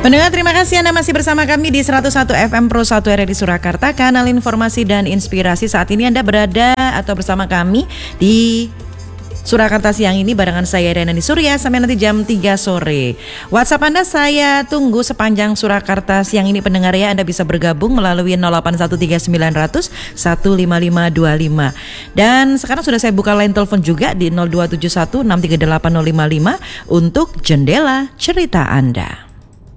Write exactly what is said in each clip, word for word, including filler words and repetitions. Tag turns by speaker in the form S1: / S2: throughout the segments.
S1: Pendengar, terima kasih Anda masih bersama kami di seratus satu F M Pro satu R R I Surakarta, kanal informasi dan inspirasi. Saat ini Anda berada atau bersama kami di Surakarta siang ini barengan saya Renani Surya sampai nanti jam tiga sore. WhatsApp Anda saya tunggu sepanjang Surakarta siang ini pendengar ya. Anda bisa bergabung melalui nol delapan satu tiga sembilan nol nol satu lima lima dua lima. Dan sekarang sudah saya buka line telepon juga di nol dua tujuh satu enam tiga delapan nol lima lima untuk jendela cerita Anda.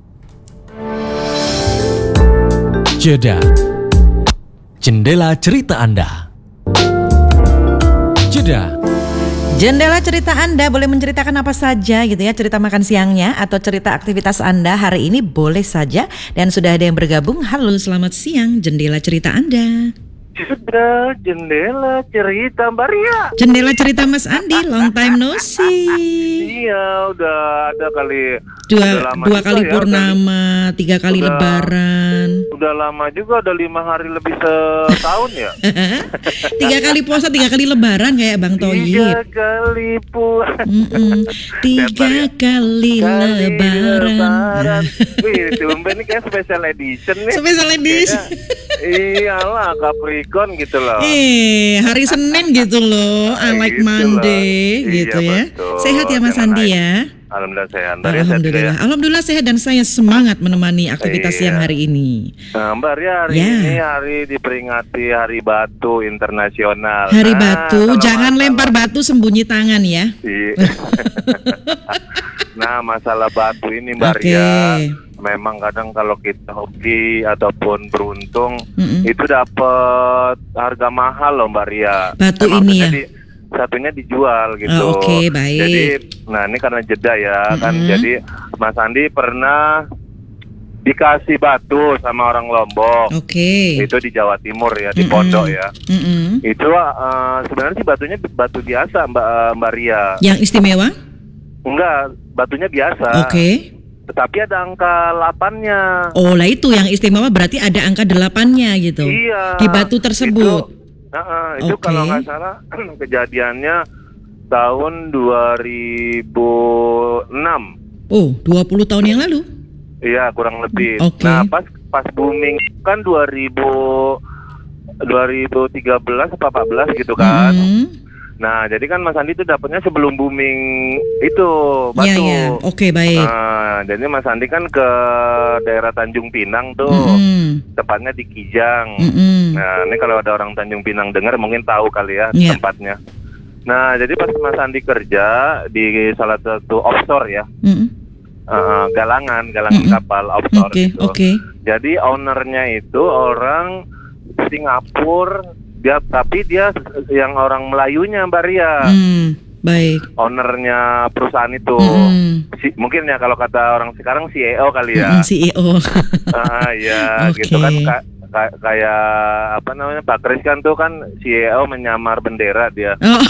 S2: Jeda. Jendela cerita Anda. Jeda.
S1: Jendela cerita Anda boleh menceritakan apa saja gitu ya, cerita makan siangnya atau cerita aktivitas Anda hari ini boleh saja. Dan sudah ada yang bergabung. Halo, selamat siang, jendela cerita Anda.
S3: Sudah, jendela cerita Mbak Ria.
S1: Jendela cerita Mas Andi, long time no see.
S3: Iya, udah ada kali.
S1: Dua,
S3: udah lama
S1: dua kali
S3: ya,
S1: purnama, udah, tiga kali udah, lebaran.
S3: Udah lama juga, udah lima hari lebih setahun ya.
S1: Tiga kali puasa, tiga kali lebaran kayak Bang Toyib.
S3: Tiga kali puasa.
S1: Tiga kali, kali lebaran. lebaran.
S3: Wih, tumben ini kayak special edition nih.
S1: Special edition.
S3: Iyalah, Capricorn gitu loh.
S1: Eh, hari Senin gitu loh, I like gitu Monday loh. Gitu iya, ya. Betul. Sehat ya Mas Andi ya?
S3: Alhamdulillah sehat.
S1: Alhamdulillah. Sehat, Alhamdulillah sehat dan saya semangat menemani aktivitas iya. siang hari ini.
S3: Nah, Mbak Ria, hari ya. ini hari diperingati Hari Batu Internasional.
S1: Hari
S3: nah,
S1: Batu, jangan masalah... lempar batu sembunyi tangan ya. Iya.
S3: Nah, masalah batu ini Mbak okay. Ria, memang kadang kalau kita hobi ataupun beruntung mm-hmm. itu dapat harga mahal loh Mbak Ria.
S1: Batu memang ini ya.
S3: Di, satunya dijual gitu.
S1: Oh, Oke, okay, baik.
S3: Jadi, nah ini karena jeda ya mm-hmm. kan. Jadi Mas Andi pernah dikasih batu sama orang Lombok.
S1: Oke. Okay.
S3: Itu di Jawa Timur ya, di mm-hmm. Pondok ya.
S1: Mm-hmm.
S3: Itu uh, sebenarnya sih batunya batu biasa Mbak uh, Mbak Ria.
S1: Yang istimewa?
S3: Enggak, batunya biasa.
S1: Oke. Okay.
S3: Tetapi ada angka delapannya.
S1: Oh lah, itu yang istimewa berarti ada angka delapannya gitu.
S3: Iya.
S1: Di batu tersebut.
S3: Itu, uh, itu
S1: okay.
S3: kalau nggak salah kejadiannya tahun dua ribu enam.
S1: Oh, dua puluh tahun yang lalu?
S3: Iya, kurang lebih.
S1: Okay.
S3: Nah, pas pas booming kan dua ribu tiga belas atau empat belas gitu kan. Mm-hmm. Nah, jadi kan Mas Andi itu dapatnya sebelum booming itu batu.
S1: Iya, iya. Oke, baik.
S3: Nah, jadi Mas Andi kan ke daerah Tanjung Pinang tuh, mm-hmm. tepatnya di Kijang. Mm-hmm. Nah, ini kalau ada orang Tanjung Pinang dengar mungkin tahu kali ya yeah. tempatnya. Nah, jadi pas Mas Andi kerja di salah satu offshore ya, mm-hmm. uh, galangan, galangan mm-hmm. kapal offshore.
S1: Oke,
S3: gitu.
S1: oke. Okay.
S3: Jadi ownernya itu orang Singapura. Dia, tapi dia yang orang Melayunya Mbak Ria.
S1: Hmm, baik.
S3: Ownernya perusahaan itu.
S1: Hmm.
S3: Si, mungkin ya kalau kata orang sekarang C E O kali ya.
S1: Hmm, C E O.
S3: Ah ya, okay. gitu kan ka, ka, kayak apa namanya Pak Kris kan tuh kan C E O menyamar bendera dia.
S1: Oh.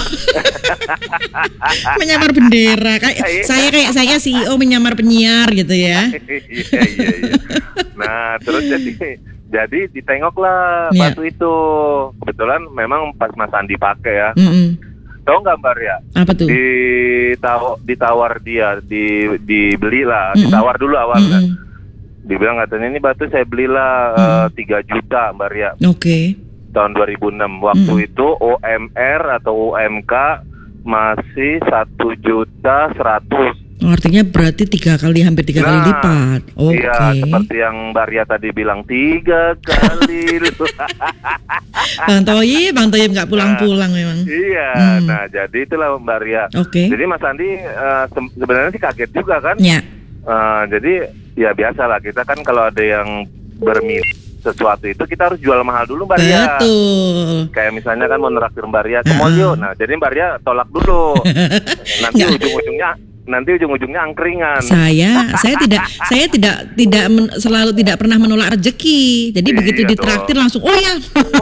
S1: Menyamar bendera. Kayak saya kayak saya C E O menyamar penyiar gitu ya.
S3: Iya iya iya. Nah, terus jadi Jadi ditengoklah yeah. batu itu. Kebetulan memang pas Mas Andi pakai ya. Mm-hmm. Tahu nggak Mbak Ria? Apa tuh? Ditaw- ditawar dia, di dibeli lah, mm-hmm. ditawar dulu awalnya. Mm-hmm. Dibilang katanya ini batu saya belilah mm-hmm. uh, tiga juta Mbak Ria.
S1: Oke. Okay.
S3: Tahun dua ribu enam waktu mm-hmm. itu O M R atau U M K masih satu juta seratus.
S1: Oh, artinya berarti tiga kali hampir tiga nah, kali lipat. Oke. Okay.
S3: Iya, seperti yang Mbak Ria tadi bilang tiga kali.
S1: Bang Toyib, Bang Toyib nggak pulang-pulang nah, memang.
S3: Iya, hmm. nah jadi itulah Mbak Ria. Oke. Okay. Jadi Mas Andi uh, se- sebenarnya sih kaget juga kan? Iya. Uh, jadi ya biasa lah kita kan kalau ada yang berminat sesuatu itu kita harus jual mahal dulu Mbak Ria. Betul. Kayak misalnya kan mau neraktir Mbak Ria ke mall yuk. Nah jadi Mbak Ria tolak dulu. Nanti ujung-ujungnya nanti ujung-ujungnya angkringan. Saya,
S1: saya tidak, saya tidak, tidak men, selalu tidak pernah menolak rezeki. Jadi iya, begitu ditraktir langsung, oh ya,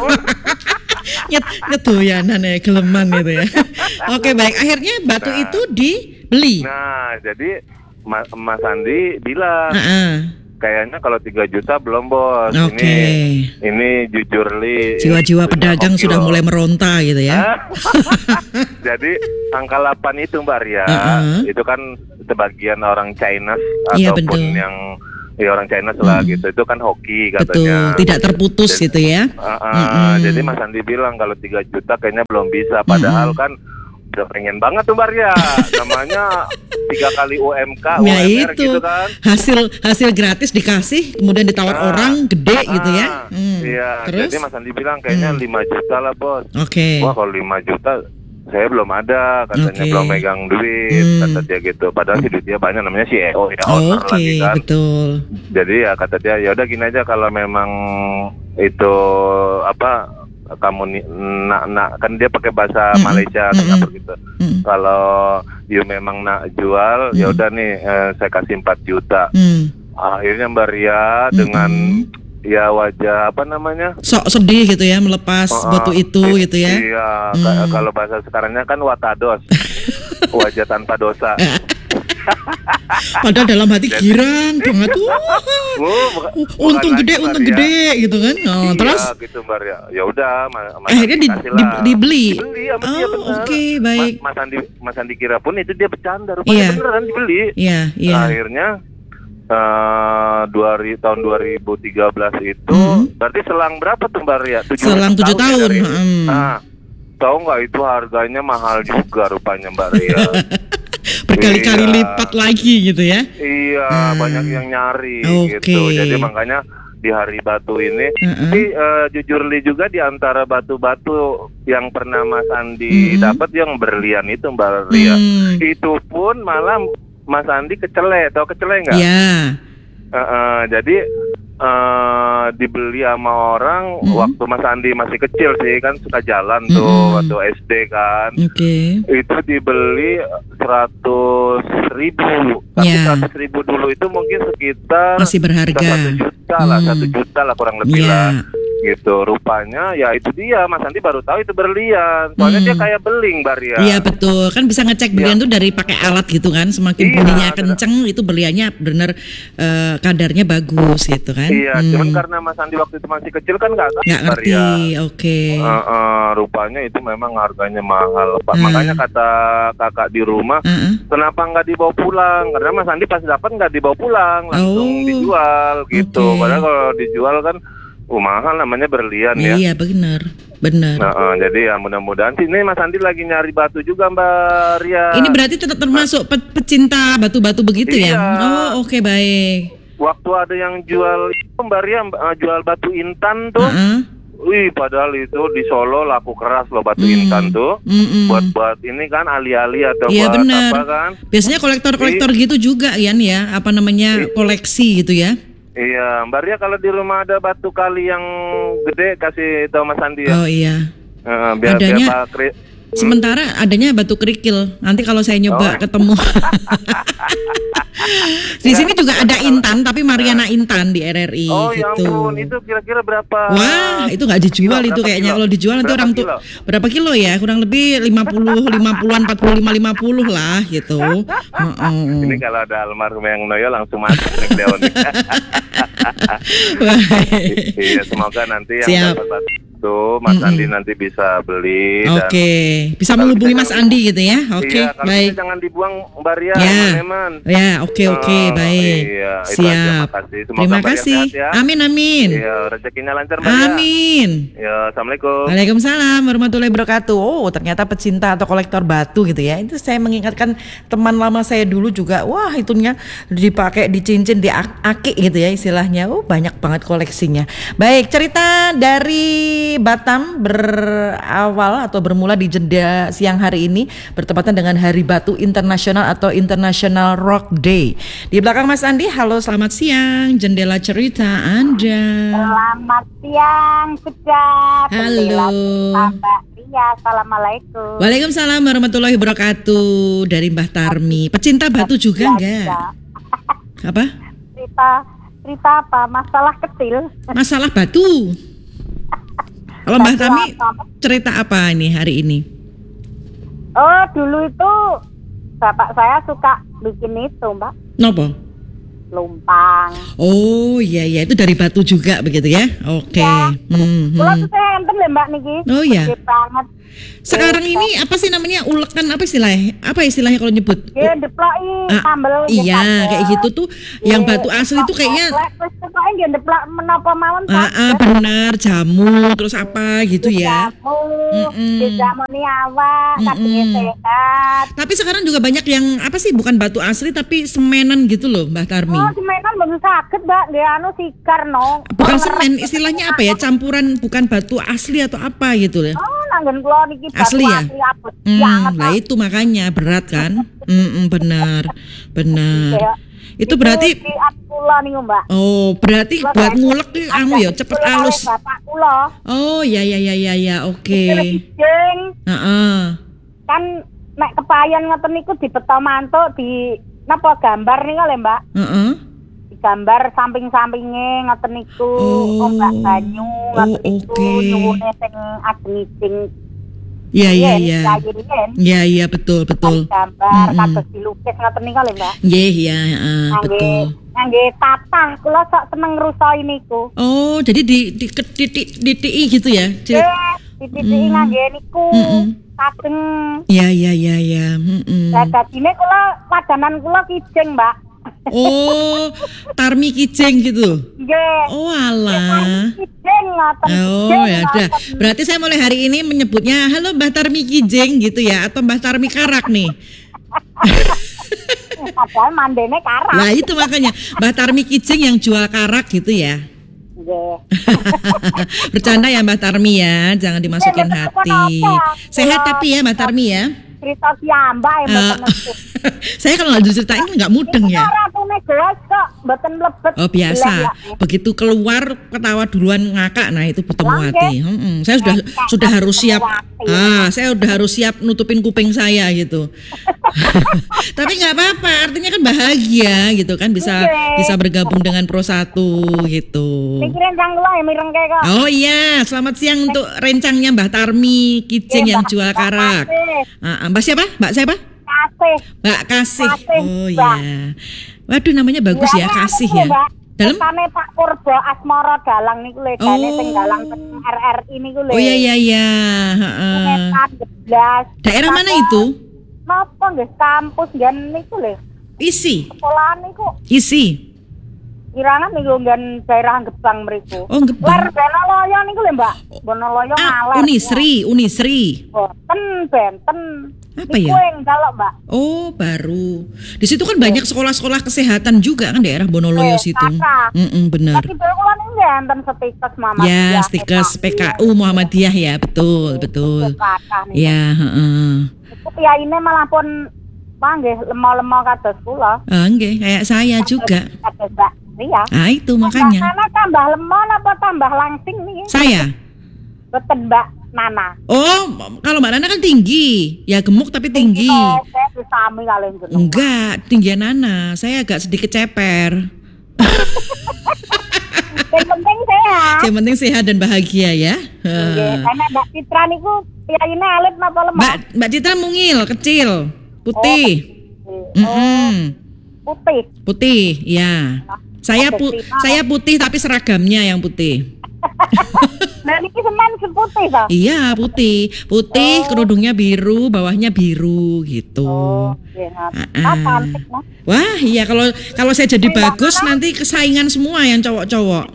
S1: nyet, nyedoyanan ya, geleman gitu ya. Oke baik, akhirnya batu
S3: nah,
S1: itu dibeli.
S3: Nah, jadi Mas, Mas Andi bilang.
S1: Uh-uh.
S3: Kayaknya kalau tiga juta belum bos.
S1: Oke. Okay.
S3: Ini ini jujur li.
S1: Jiwa-jiwa pedagang sudah mulai meronta gitu ya.
S3: Jadi angka delapan itu Mbak Ria, uh-uh. itu kan sebagian orang Chinese
S1: iya,
S3: ataupun
S1: betul.
S3: yang ya orang China lah hmm. gitu. Itu kan hoki katanya.
S1: Betul, tidak terputus jadi, gitu ya.
S3: Uh, uh, hmm. Jadi Mas Andi bilang kalau tiga juta kayaknya belum bisa. Padahal hmm. kan udah pengen banget tuh Maria. Namanya tiga kali U M K,
S1: ya
S3: U M R
S1: itu.
S3: gitu kan.
S1: Hasil hasil gratis dikasih, kemudian ditawar uh, orang gede uh, gitu ya.
S3: Hmm. Iya. Terus? Jadi Mas Andi bilang kayaknya hmm. lima juta lah bos.
S1: Oke. Okay.
S3: Wah kalau lima juta saya belum ada, katanya okay. belum megang duit, hmm. kata dia gitu. Padahal sih duitnya banyak, namanya C E O ya, owner
S1: okay,
S3: lagi kan.
S1: Betul.
S3: Jadi ya kata dia, ya udah gini aja kalau memang itu apa kamu nak nak kan dia pakai bahasa mm-hmm. Malaysia atau mm-hmm. gitu. Mm-hmm. Kalau you memang nak jual, mm-hmm. ya udah nih eh, saya kasih empat juta. Mm-hmm. Akhirnya Mbak Ria mm-hmm. dengan ya wajah apa namanya?
S1: Sok sedih gitu ya melepas uh, batu itu i- gitu ya.
S3: Iya,
S1: hmm.
S3: k- kalau bahasa sekarangnya kan watados. Wajah tanpa dosa.
S1: Padahal dalam hati girang banget tuh.
S3: Oh, buka,
S1: untung gede, untung ya. Gede gitu kan. Oh, iya, terus
S3: gitu Mbak ya. Ya udah, ma-
S1: akhirnya di, di, dibeli.
S3: Dibeli sama
S1: oh,
S3: dia benar.
S1: Oke, okay, baik.
S3: Mas, Mas Andi Mas Andi kira pun itu dia bercanda, rupanya yeah. beneran dibeli.
S1: Iya, yeah, iya. Yeah.
S3: Akhirnya Uh, dua, tahun dua ribu tiga belas itu hmm. berarti selang berapa tuh Mbak Ria?
S1: Selang tujuh tahun.
S3: Ya,
S1: hmm.
S3: Nah, tahu nggak itu harganya mahal juga rupanya Mbak Ria.
S1: Berkali-kali
S3: iya.
S1: lipat lagi gitu ya?
S3: Iya, hmm. banyak yang nyari
S1: okay.
S3: gitu. Jadi makanya di hari batu ini, uh-uh. tapi uh, jujur li juga di antara batu-batu yang pernah Mas Andi hmm. dapat yang berlian itu Mbak Ria, hmm. itu pun malah Mas Andi kecele, tau kecele nggak?
S1: Iya.
S3: Uh, uh, jadi uh, dibeli sama orang mm. waktu Mas Andi masih kecil sih, kan suka jalan tuh mm. waktu S D kan.
S1: Oke. Okay.
S3: Itu dibeli seratus ribu. Tapi yeah. seratus ribu dulu itu mungkin sekitar
S1: masih berharga.
S3: Satu juta lah,
S1: mm.
S3: satu juta lah kurang lebih
S1: yeah.
S3: lah. Gitu rupanya ya itu dia Mas Andi baru tahu itu berlian soalnya hmm. dia kayak beling Baria.
S1: Iya betul kan bisa ngecek berlian ya. Tuh dari pakai alat gitu kan semakin iya, bunyinya kenceng itu berliannya benar uh, kadarnya bagus gitu kan.
S3: Iya
S1: hmm.
S3: cuman karena Mas Andi waktu itu masih kecil kan nggak
S1: nggak ngerti oke okay.
S3: uh, uh, rupanya itu memang harganya mahal Pak. Uh. Makanya kata kakak di rumah uh-uh. kenapa nggak dibawa pulang karena Mas Andi pas dapat nggak dibawa pulang langsung oh. dijual gitu okay. Padahal kalau dijual kan Oh mahal namanya berlian ya.
S1: Iya benar, benar.
S3: Nah, uh, jadi ya mudah-mudahan sih ini Mas Andi lagi nyari batu juga Mbak Ria.
S1: Ini berarti tetap termasuk pe- pecinta batu-batu begitu
S3: iya.
S1: ya? Oh oke okay, baik.
S3: Waktu ada yang jual Mbak Ria uh, jual batu intan tuh, uh-uh. wih padahal itu di Solo laku keras loh batu mm. intan tuh. Mm-mm. Buat-buat ini kan ali-ali atau
S1: iya,
S3: buat
S1: bener.
S3: apa kan?
S1: Biasanya kolektor-kolektor I- gitu juga Yan ya, apa namanya I- koleksi gitu ya?
S3: Iya, Mbak Ria kalau di rumah ada batu kali yang gede kasih tahu Mas Andi ya.
S1: Oh iya.
S3: Uh, biar,
S1: adanya,
S3: biar kri-
S1: sementara adanya batu kerikil. Nanti kalau saya nyoba oh. ketemu. Di sini juga ada Intan, tapi Mariana Intan di R R I.
S3: Oh
S1: gitu.
S3: Ya ampun, itu kira-kira berapa?
S1: Wah, itu nggak dijual kilo, itu kayaknya. Kalau dijual nanti orang tuh berapa kilo ya? Kurang lebih lima puluh, lima puluhan, empat puluh lima, lima puluh lah gitu. Uh-uh.
S3: Ini kalau ada almarhum yang Noyo langsung masuk nih Deon. Iya, semoga nanti yang dapat batu itu Mas Mm-mm. Andi nanti bisa beli.
S1: Oke, okay. bisa menghubungi Mas jangan, Andi gitu ya. Oke, okay,
S3: iya,
S1: baik.
S3: Jangan dibuang Mbak Ria,
S1: ya.
S3: teman-teman.
S1: Ya, oke okay, oke, okay,
S3: oh,
S1: baik.
S3: Iya,
S1: siap.
S3: Semoga
S1: terima kasih.
S3: Ya.
S1: Amin amin.
S3: Iya, rezekinya lancar Mbak Ria.
S1: Amin.
S3: Ya, assalamualaikum.
S1: Waalaikumsalam warahmatullahi wabarakatuh. Oh, ternyata pecinta atau kolektor batu gitu ya. Itu saya mengingatkan teman lama saya dulu juga. Wah, itunya dipakai di cincin, di aki gitu ya istilahnya. Oh, banyak banget koleksinya. Baik, cerita dari Batam berawal atau bermula di jeda siang hari ini bertepatan dengan Hari Batu Internasional atau International Rock Day. Di belakang Mas Andi, halo selamat siang, jendela cerita Anda.
S4: Selamat siang, Sejak.
S1: Halo.
S4: Mbak Ria, assalamualaikum.
S1: Waalaikumsalam warahmatullahi wabarakatuh. Dari Mbah Tarmi, pecinta batu juga enggak? Apa?
S4: Cerita, cerita apa? Masalah kecil.
S1: Masalah batu. Kalau Mbah Tami cerita apa ini hari ini?
S4: Oh dulu itu bapak saya suka bikin itu Mbak.
S1: Nopo?
S4: Lumpang.
S1: Oh iya iya itu dari batu juga begitu ya? Oke. Okay.
S4: Ya.
S1: Hmm,
S4: Kalau hmm. saya enten lho Mbak niki.
S1: Oh iya.
S4: Gede banget.
S1: Sekarang ini apa sih namanya ulekan apa istilahnya? Apa istilahnya kalau nyebut?
S4: Ya deploki
S1: Ah,
S4: sambel.
S1: iya, kayak gitu tuh. Yang batu asli tuh kayaknya
S4: Wis deploki nggih deplok menapa mawon
S1: ah, ah, bener jamu terus apa gitu ya.
S4: Jamu,
S1: Mm-mm.
S4: jamu ni awak,
S1: Mm-mm.
S4: katanya sehat.
S1: Tapi sekarang juga banyak yang apa sih bukan batu asli tapi semenan gitu loh Mbak Tarmi.
S4: Oh, semenan bagus sakit, Mbak. Dia anu sikar no.
S1: Bukan semen, istilahnya apa ya? Campuran bukan batu asli atau apa gitu loh.
S4: Oh, nanggen kula niki batu
S1: Asli ya?
S4: asli abot
S1: Hmm,
S4: banget.
S1: lah itu makanya berat kan? Mm-mm, benar, benar.
S4: Ya.
S1: Itu berarti,
S4: di kula niku, Mbak.
S1: oh berarti
S4: Kula
S1: buat
S4: saya-
S1: ngulek nih anu ya cepet
S4: Kula
S1: halus.
S4: oleh Bapak kula.
S1: Oh ya ya ya ya ya, oke.
S4: Kijing
S1: Heeh.
S4: kan nek kepayon ngoten niku dibeto mantuk di napa gambar niku lho, Mbak.
S1: Heeh.
S4: Gambar samping-sampinge ngoten niku
S1: Oh.
S4: ombak banyu ngoten
S1: Oh,
S4: niku
S1: oke.
S4: nyuwune sing ageng-ageng
S1: Iya iya
S4: yen,
S1: iya.
S4: kayu yen.
S1: Iya iya betul betul.
S4: Gambar
S1: Mm-mm.
S4: kados dilukis ngoten niku lho, Mbak.
S1: Nggih ya, heeh,
S4: Ngangge
S1: betul.
S4: ngangge tatah kula sok seneng ngrusoi niku.
S1: Oh, jadi di di ke- titik titik gitu ya? Cil-
S4: Eh, titik-titik ngangge niku
S1: Mm-mm.
S4: kadeng.
S1: Iya iya iya iya. Mm-mm.
S4: Lah dadine kula wadanan kula kijing, Mbak.
S1: Oh, Tarmi Kijeng gitu.
S4: Nggih.
S1: Oh alah.
S4: Kijing ngoten.
S1: Oh
S4: kijing
S1: ya udah.
S4: ngoten.
S1: Berarti saya mulai hari ini menyebutnya halo Mbah Tarmi Kijeng gitu ya atau Mbah Tarmi Karak nih.
S4: Padahal mandene karak.
S1: Nah itu makanya Mbah Tarmi Kijeng yang jual karak gitu ya.
S4: Nggih.
S1: Bercanda ya Mbah Tarmi ya, jangan dimasukin hati. Sehat tapi ya Mbah Tarmi ya.
S4: Cerita siambah ya
S1: Eh,
S4: mboten ngerti.
S1: saya kalau nggak diceritain nggak mudeng ya.
S4: Ratune gelas kok mboten mlebet.
S1: Oh biasa,
S4: Gelek, ya.
S1: begitu keluar ketawa duluan ngakak, nah itu bertemu
S4: Lah,
S1: hati. Mm-mm. Saya sudah
S4: Ngakak,
S1: sudah harus siap.
S4: hati.
S1: Ah, saya sudah harus siap nutupin kuping saya gitu. Tapi nggak apa-apa, artinya kan bahagia gitu kan bisa
S4: Oke.
S1: bisa bergabung dengan Pro satu gitu.
S4: Niki rencang kula ya mirengke kok.
S1: Oh iya, selamat siang untuk rencangnya Mbah Tarmi Kijeng
S4: Iya,
S1: yang
S4: Mbak.
S1: jual
S4: Mbak
S1: karak.
S4: Kasih.
S1: Ah, ah, Mbak siapa? Mbak siapa?
S4: Kasih.
S1: Mbak Kasih.
S4: Kasih,
S1: Oh
S4: Mbak.
S1: iya. Waduh namanya bagus ya, Kasih ya. Dalam?
S4: Kesane Pak Purbo Asmara Dalang niku lho, jane
S1: Oh.
S4: sing dalang R R I niku lho.
S1: Oh iya iya iya. Heeh.
S4: Netan geblas.
S1: Daerah mana itu?
S4: Napa nggih kampus nggen niku lho.
S1: Isi.
S4: Sekolahan niku
S1: Isi.
S4: irangan niku nggen daerah Gebang mriku.
S1: Oh, Gebang.
S4: Ler Bonoloyo niku lho, Mbak. Bonoloyo
S1: Ah,
S4: ngaler.
S1: Unisri, Unisri.
S4: Boten benten.
S1: Apa
S4: Niku
S1: ya?
S4: yang kalau, Mbak.
S1: Oh, baru. Di situ kan banyak sekolah-sekolah kesehatan juga kan daerah Bonoloyo
S4: Eh,
S1: situ.
S4: kakak.
S1: Mm-mm, benar.
S4: Tapi kula niku nggih enten setikes Muhammadiyah.
S1: Ya, stikers P K U Muhammadiyah ya, betul, betul. Ya, heeh.
S4: Iku piyaine malah pun panggih lemah-lemah kados kula.
S1: Ah, nggih, kayak saya juga.
S4: Kados Mbak Ria.
S1: Ah, itu makanya.
S4: Nana tambah lemah apa tambah langsing nih?
S1: Saya.
S4: Betul Mbak Nana.
S1: Oh, kalau Mbak Nana kan tinggi. Ya gemuk tapi tinggi.
S4: Saya saya disami kalian jenengan.
S1: Enggak, tinggian Nana. Saya agak sedikit ceper.
S4: Yang penting sehat.
S1: Yang penting sehat dan bahagia ya.
S4: Nggih, karena Mbak Citra niku piyaine alit napa lemah?
S1: Mbak Mbak Citra mungil, kecil, putih.
S4: Oh,
S1: Mm-mm.
S4: putih.
S1: Putih, ya. Saya pu saya putih tapi seragamnya yang putih.
S4: Nah niki semen seputih toh?
S1: Iya, putih. Putih, kerudungnya biru, bawahnya biru gitu.
S4: Oh, nggih.
S1: Ah,
S4: Ah,
S1: ah.
S4: cantik Mas.
S1: Wah, iya kalau kalau saya jadi bagus nanti kesaingan semua yang cowok-cowok.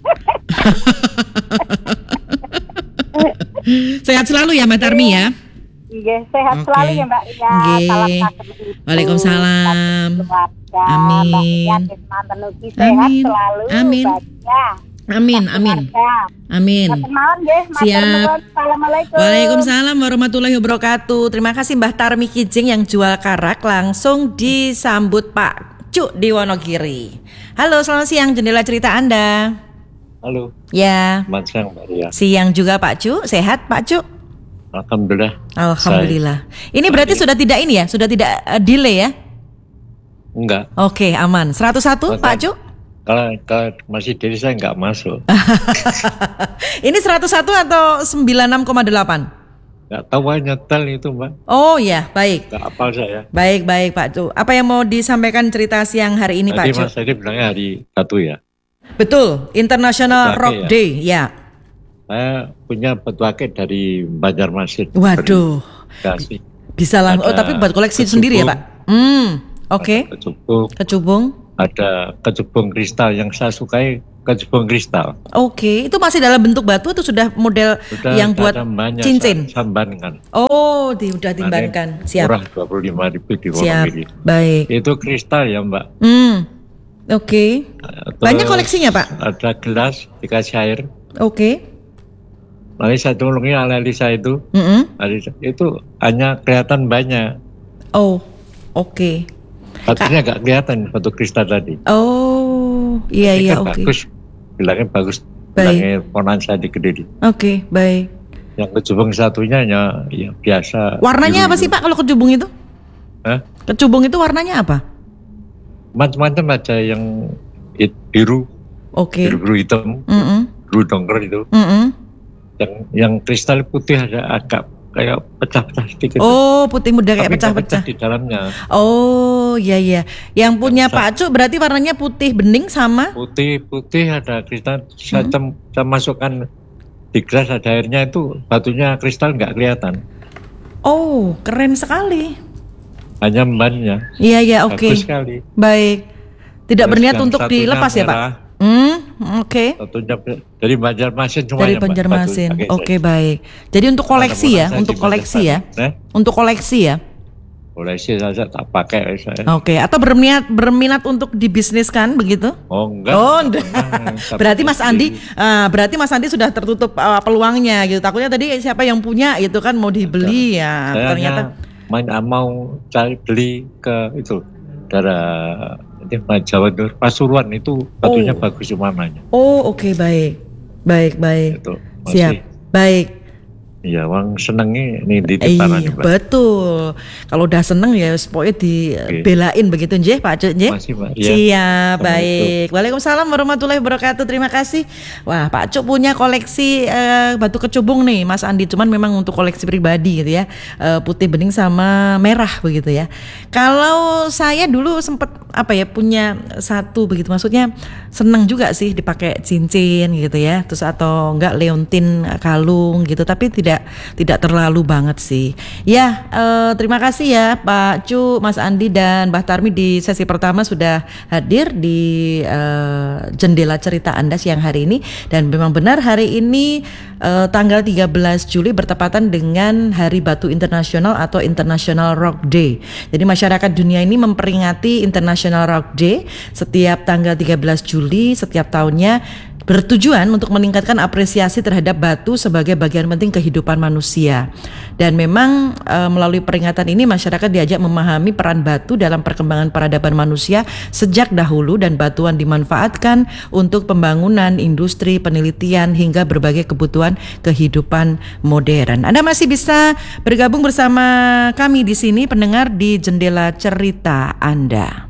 S1: Sehat selalu ya Mbak Tarmi ya.
S4: Nggih, sehat
S1: Oke.
S4: selalu ya Mbak Ria.
S1: Nggih.
S4: Salam satu ibu.
S1: Waalaikumsalam.
S4: Salam keluarga.
S1: Amin.
S4: Mbak Ria manten ugi sehat
S1: Amin.
S4: selalu.
S1: Amin.
S4: Bahagia.
S1: Amin, amin.
S4: Keluarga.
S1: Amin.
S4: Matur nuwun nggih. Matur
S1: Siap.
S4: nuwun. Assalamualaikum.
S1: Waalaikumsalam warahmatullahi wabarakatuh. Terima kasih Mbah Tarmi Kijeng yang jual karak, langsung disambut Pak Cuk di Wonogiri. Halo, selamat siang, jendela cerita Anda.
S5: Halo,
S1: Ya,
S5: selamat siang Mbak Ria.
S1: siang juga Pak Cuk. Sehat Pak Cuk?
S5: Alhamdulillah.
S1: Alhamdulillah. Ini berarti sudah tidak ini ya, sudah tidak uh, delay ya?
S5: Enggak.
S1: Oke, aman. seratus satu
S5: Maka-
S1: Pak Cuk?
S5: Kalau, kalau masih diri saya enggak masuk.
S1: Ini seratus satu atau sembilan puluh enam koma delapan?
S5: Enggak tahu aja nyetel itu Mbak.
S1: Oh ya, baik.
S5: Enggak hafal saya.
S1: Baik, baik Pak Cuk. Apa yang mau disampaikan cerita siang hari ini
S5: Tadi
S1: Pak Cuk?
S5: Mas tadi bilangnya hari satu ya.
S1: Betul, International
S5: Oke,
S1: Rock
S5: ya.
S1: Day, ya.
S5: Saya punya batu akik dari Banjarmasin.
S1: Waduh.
S5: Kasih.
S1: Bisa langsung. Oh, tapi buat koleksi
S5: kecubung,
S1: sendiri ya, Pak? Hmm, oke. Okay.
S5: Kecubung.
S1: Kecubung.
S5: Ada kecubung kristal yang saya sukai, kecubung kristal.
S1: Oke, okay. Itu masih dalam bentuk batu atau sudah model
S5: sudah
S1: yang buat cincin?
S5: Sambankan.
S1: Oh, di, udah timbankan. Siap.
S5: Murah dua puluh lima ribu di
S1: Siap.
S5: Wonogiri.
S1: Baik.
S5: Itu kristal ya, Mbak.
S1: Hmm. Oke. Okay. Banyak koleksinya, Pak?
S5: Ada gelas dikasih air.
S1: Oke. Okay.
S5: Lalu saya tolongnya analisa itu.
S1: Mm-hmm.
S5: Itu hanya kelihatan banyak.
S1: Oh, oke. Okay.
S5: Batunya nggak kelihatan batu kristal tadi.
S1: Oh, iya iya
S5: kan
S1: oke. Okay.
S5: Bagus, bilangnya bagus. Bilangnya ponan saya di Kediri.
S1: Oke, okay, baik.
S5: Yang kecubung satunya ya, ya biasa.
S1: Warnanya biru, apa sih Pak kalau kecubung itu?
S5: Hah?
S1: Kecubung itu warnanya apa?
S5: Macam-macam aja, yang it, biru. Oke. Okay. Biru-biru hitam. Mm-hmm. Biru dongker itu. Mm-hmm. Yang yang kristal putih ada agak kayak pecah-pecah sedikit.
S1: Oh, putih muda kayak pecah-pecah
S5: di dalamnya.
S1: Oh, iya iya. Yang punya yang Pak Cuk berarti warnanya putih bening sama?
S5: Putih-putih ada kristal. Saya hmm. masukkan di gelas ada airnya, itu batunya kristal nggak kelihatan.
S1: Oh, keren sekali.
S5: Hanya bannya.
S1: Iya iya, oke. Okay.
S5: Bagus sekali.
S1: Baik. Tidak terus berniat untuk dilepas merah, ya Pak? Hmm, oke. Okay.
S5: Dari Banjarmasin semuanya.
S1: Dari Banjarmasin. Oke, okay, baik. Jadi untuk koleksi ya, untuk koleksi ya. Eh? Untuk koleksi ya.
S5: Koleksi saja tak pakai saya.
S1: Oke, okay. Atau berminat berminat untuk dibisniskan begitu?
S5: Oh, enggak.
S1: Oh, enggak. Berarti Mas Andi uh, berarti Mas Andi sudah tertutup uh, peluangnya gitu. Takutnya tadi siapa yang punya gitu kan mau dibeli ya.
S5: Saya
S1: ternyata
S5: main mau cari beli ke itu daerah Jawa Timur, Pasuruan itu batunya oh. bagus umpamanya.
S1: Oh oke okay, baik, baik baik. Itu, siap, baik.
S5: Iya, wong senengnya ini di
S1: tanah. Iya, betul. Kalau udah seneng ya pokoknya dibelain okay. begitu nggih Pak Cuk nggih.
S5: Ya.
S1: Siap, baik. Waalaikumsalam warahmatullahi wabarakatuh. Terima kasih. Wah, Pak Cuk punya koleksi uh, batu kecubung nih, Mas Andi. Cuman memang untuk koleksi pribadi gitu ya. Uh, putih bening sama merah begitu ya. Kalau saya dulu sempat apa ya punya satu begitu, maksudnya seneng juga sih dipakai cincin gitu ya. Terus atau enggak leontin kalung gitu, tapi tidak tidak terlalu banget sih. Ya, eh, terima kasih ya Pak Cu, Mas Andi dan Mbah Tarmi di sesi pertama sudah hadir di eh, jendela cerita Anda siang hari ini. Dan memang benar hari ini eh, tanggal tiga belas Juli bertepatan dengan Hari Batu Internasional atau International Rock Day. Jadi masyarakat dunia ini memperingati International Rock Day setiap tanggal tiga belas Juli setiap tahunnya, bertujuan untuk meningkatkan apresiasi terhadap batu sebagai bagian penting kehidupan manusia. Dan memang e, melalui peringatan ini masyarakat diajak memahami peran batu dalam perkembangan peradaban manusia sejak dahulu, dan batuan dimanfaatkan untuk pembangunan, industri, penelitian hingga berbagai kebutuhan kehidupan modern. Anda masih bisa bergabung bersama kami di sini pendengar di Jendela Cerita Anda.